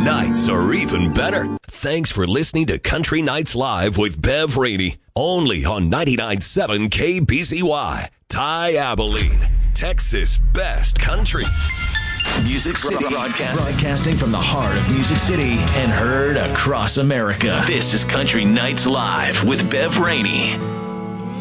nights are even better. Thanks for listening to Country Nights Live with Bev Rainey. Only on 99.7 KBCY. Ty Abilene, Texas' best country. Music City, broadcasting from the heart of Music City and heard across America. This is Country Nights Live with Bev Rainey.